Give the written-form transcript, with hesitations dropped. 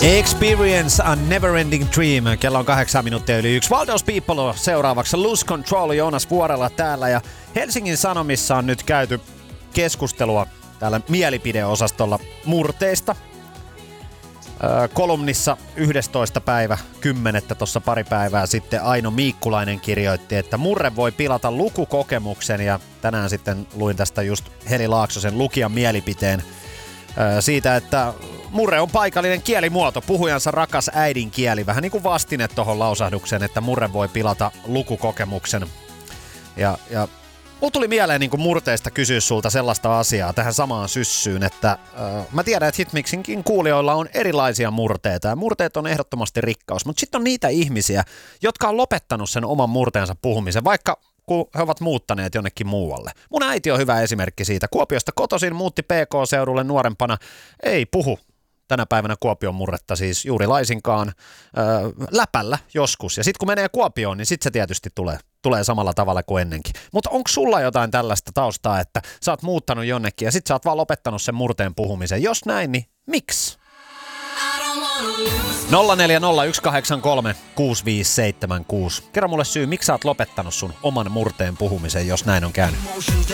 Experience a Neverending Dream. Kello on 8 minuuttia yli 1. Waldo's People seuraavaksi. Lose Control, Joonas Vuorella täällä. Ja Helsingin Sanomissa on nyt käyty keskustelua täällä mielipideosastolla murteista. Kolumnissa 11. päivä 10. tuossa pari päivää sitten Aino Miikkulainen kirjoitti, että murre voi pilata lukukokemuksen. Ja tänään sitten luin tästä just Heli Laaksosen lukijan mielipiteen siitä, että murre on paikallinen kielimuoto, puhujansa rakas äidinkieli. Vähän niin kuin vastine tohon lausahdukseen, että murre voi pilata lukukokemuksen. Ja mulla tuli mieleen niin kuin murteista kysyä sulta sellaista asiaa tähän samaan syssyyn, että mä tiedän, että Hitmixinkin kuulijoilla on erilaisia murteita. Ja murteet on ehdottomasti rikkaus, mutta sitten on niitä ihmisiä, jotka on lopettanut sen oman murteensa puhumisen, vaikka kun he ovat muuttaneet jonnekin muualle. Mun äiti on hyvä esimerkki siitä. Kuopiosta kotoisin, muutti PK-seudulle nuorempana, ei puhu tänä päivänä Kuopion murretta siis juuri laisinkaan, läpällä joskus. Ja sitten kun menee Kuopioon, niin sitten se tietysti tulee samalla tavalla kuin ennenkin. Mutta onko sulla jotain tällaista taustaa, että sä oot muuttanut jonnekin ja sitten sä oot vaan lopettanut sen murteen puhumisen? Jos näin, niin miksi? 0401836576. Kerro mulle syy, miksi sä oot lopettanut sun oman murteen puhumisen, jos näin on käynyt.